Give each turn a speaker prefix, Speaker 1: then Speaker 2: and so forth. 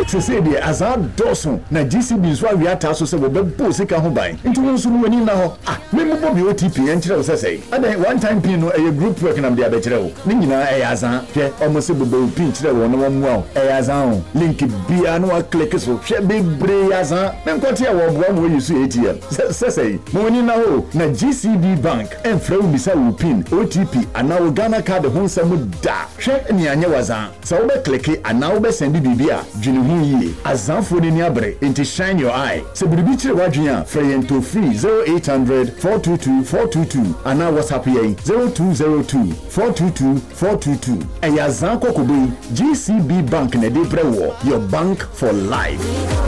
Speaker 1: se say the azan doson na GCB so awi ata so se wo bebo sika ho ban nti won so no wani na ho me mo bobi OTP en kire wo say adan one time pin no e group work na me dey kire wo ni nyina e azan hwe omo se bobo pin kire wo no wo mo e azan link bia no wa click so hwe bebre azan me nkote e wo bo mo use ATM say mo wani na ho na GCB bank en frɛ wo bisa wo pin OTP ana wo Ghana card ho nsɛm da hwɛ ni anya wazan so wo be click ana wo be send bibia dwene ho yie azanfo ni abre into shine your eye se biribi kire wadwen a frɛ yɛn to free 0800 422 422 ana WhatsApp yɛn 0202 422 422 ɛyɛ azan kokobo GCB bank na de brɛ wo your bank for life.